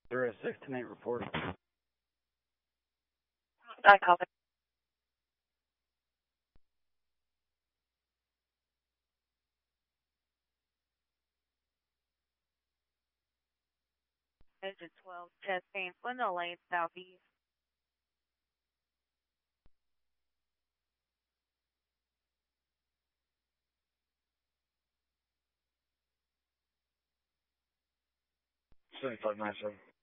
There is 6 to 8 report. I copy. Engine 12, testing, window lane southeast. Seventy-five 97.